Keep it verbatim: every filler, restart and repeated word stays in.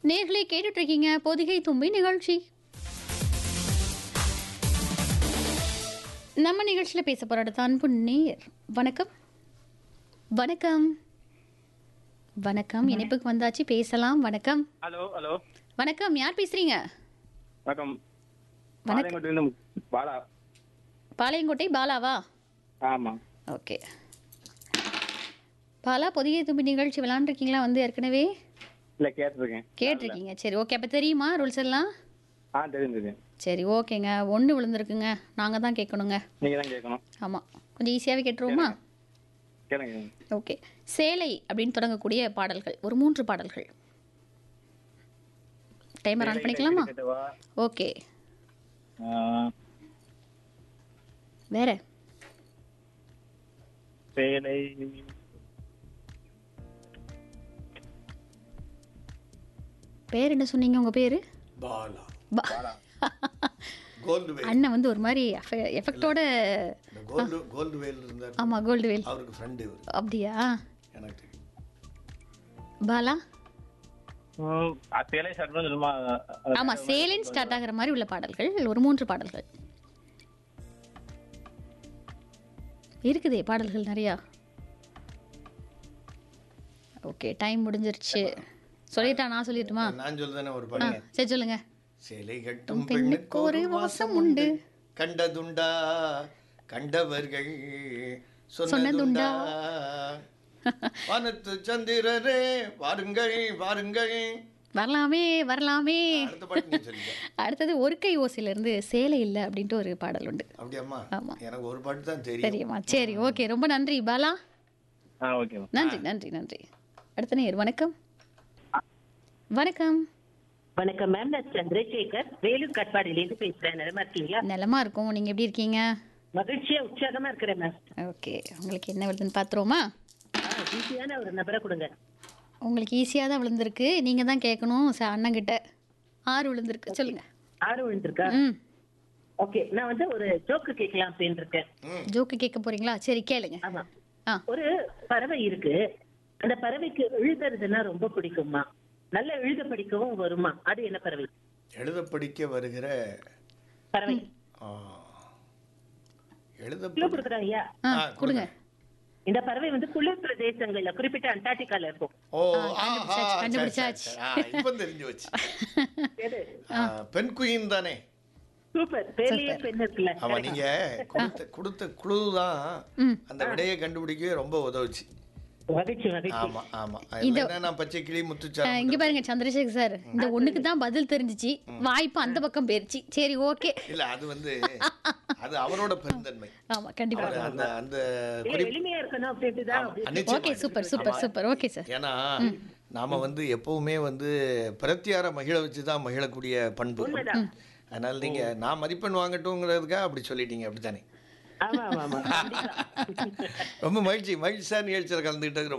நேர்களே கேட்டுட்டு இருக்கீங்க பொதிகை தும்பி நிகழ்ச்சி. நம்ம நிகழ்ச்சியில் பேச போற அடுத்த அன்பு நேயர். வணக்கம் வணக்கம் வணக்கம். இணைப்புக்கு வந்தாச்சு, பேசலாம். வணக்கம். ஹலோ ஹலோ வணக்கம், யார் பேசுறீங்க? வணக்கம். வணக்கம். பாளையங்கோட்டையிலிருந்து பாலா. பாளையங்கோட்டை பாலாவா? ஆமா. ஓகே பாலா, பொதிகை தும்பி நிகழ்ச்சி விளாண்டுருக்கீங்களா வந்து ஏற்கனவே? இல்ல கேட்டிருக்கேன். கேட்டிருக்கீங்க, சரி ஓகே. அப்போ தெரியுமா ரூல்ஸ் எல்லாம்? ஆ தெரிஞ்சது. சரி ஓகேங்க. ஒன்று விழுந்திருக்குங்க, நாங்கள் தான் கேட்கணுங்க. நீங்க தான் கேட்கணும். ஆமாம், கொஞ்சம் ஈஸியாகவே கேட்டுருவோமா? கேளுங்க. ஓகே. சேலை அப்படின்னு தொடங்கக்கூடிய பாடல்கள், ஒரு மூன்று பாடல்கள். டைமர் ஆன் பண்ணிக்கலாமா? ஓகே. வேற சேலை பேர் என்ன சொன்னீங்க? உங்க பேரு? பாலா. பாலா. கோல்டு வேல். அண்ணன் வந்து ஒரு மாதிரி எஃபெக்டோட. இந்த கோல்டு கோல்டு வேல் இருந்தார். ஆமா, கோல்டு வேல். அவருக்கு ஃப்ரெண்ட் இவர். அப்படியா? எனக்கு தெரியும். பாலா. ம், அ, சேலை சட்டை சொல்லுமா? ஆமா, சேலைன்னு ஸ்டார்ட் ஆகிற மாதிரி உள்ள பாடல்கள், ஒரு மூன்று பாடல்கள் இருக்குதே, பாடல்கள் நிறையா. ஓகே, டைம் முடிஞ்சிருச்சு. சொல்லிட்டா நான் சொல்லிட்டுமா? நான் சொல்லுதானே ஒரு ஆ, பாருங்க. சரி சொல்லுங்க. சேலை கட்டும் பெண்ணுக்கு ஒரு வாசம் உண்டு, கண்டதுண்டா கண்டவர்கள் சொன்னதுண்டா. சொன்னதுண்டா. வானத்து சந்திரரே வாருங்கள் வாருங்கள். வரலாமே வரலாமே. அடுத்த பாட்டு நீ சொல்லிக்க. அடுத்தது ஒரு கை ஓசையில இருந்து சேலை இல்லை அப்படின்ட்டு ஒரு பாடல் உண்டு. அப்படியாம்மா? ஆமா. எனக்கு ஒரு பாட்டு தான் தெரியும். தெரியுமா? சரி ஓகே, ரொம்ப நன்றி பாலா. ஆ ஓகே. நன்றி நன்றி நன்றி. அடுத்த நேர். வணக்கம் வணக்கம். வணக்கம் மேம், நான் சந்திரசேகர் வேலூர் கட்பாடியிலேருந்து பேசுறேன். நிலமா இருக்கீங்களா? நலமா இருக்கும், நீங்க எப்படி இருக்கீங்க? மகிழ்ச்சியா உற்சாகமா இருக்கிறேன் மேம். ஓகே, உங்களுக்கு என்ன விழுதுன்னு பாத்துருவோமா? ஈஸியான ஒரு நபரை கொடுங்க. உங்களுக்கு ஈஸியாக தான் விழுந்திருக்கு, நீங்க தான் கேட்கணும். ச அண்ணன் கிட்ட ஆறு விழுந்திருக்கு, சொல்லுங்க. ஆறு விழுந்திருக்கா? ம், ஓகே, நான் வந்து ஒரு ஜோக்கு கேட்கலாம் அப்படின்னு இருக்கேன். ஜோக்கு கேட்க போறீங்களா? சரி கேளுங்க. ஆமா. ஆ, ஒரு பறவை இருக்கு. அந்த பறவைக்கு எழுதுறதுன்னா ரொம்ப பிடிக்குமா, நல்ல எழுத படிக்கவும் வருமா. அது என்ன பறவை? எழுத படிக்க வருகிற பறவை. ஆ, எழுத கிலோ கொடுக்குறேன் ஐயா. ஆ ஆ, கொடுங்க. இந்த பறவை வந்து குளிர் பிரதேசங்கள்ல, குறிப்பிட்ட அண்டார்டிகால இருக்கும். ஓ, ஆ, கண்டுபிடிச்சாச்சு, ஆஹா, கண்டுபிடிச்சாச்சு. சரி, சரி, சரி. ஆ, இப்ப தெரிஞ்சு வச்சு. எது? ஆ, பெண் குயின் தானே? சூப்பர். பேர்லயே பெண் இருக்குல்ல. ஆமா, நீங்க கொடுத்த கொடுத்த குழு தான் ம். அந்த விடையை கண்டுபிடிக்க ரொம்ப உதவுச்சு. மகிழ்ச்சி மகிழ்ச்சி. ஆமா ஆமா. அதுல என்ன, நான் பச்சை கிளி ஆ, முத்துச்சாரம். இங்க பாருங்க சந்திரசேகர் சார், இந்த ஒண்ணுக்கு தான் பதில் தெரிஞ்சிச்சு, வாய்ப்பு அந்த பக்கம் போயிருச்சு. சரி ஓகே. இல்ல, அது வந்து அது அவரோட பெருந்தன்மை. ஆமா கண்டிப்பா. அவர் அந்த அந்த இல்ல, குறிப்- எளிமையா இருக்கணும் அப்படின்ட்டு தான் ஆமா, அப்படி. நிச்சயமா. Okay, super super super. Okay sir. ஏன்னா நாம வந்து எப்பவுமே வந்து பிரத்தியார மகிழ வச்சுதான் மகிழக்கூடிய பண்பு. உண்மைதான். அதனால நீங்க நான் மதிப்பெண் வாங்கட்டும்ங்கிறதுக்காக அப்படி சொல்லிட்டீங்க, அப்படித்தானே? ஆமா ஆமா ஆமா. ரொம்ப மகிழ்ச்சி மகிழ்ச்சி சார், நிகழ்ச்சியில் கலந்துக்கிட்டது ரொம்ப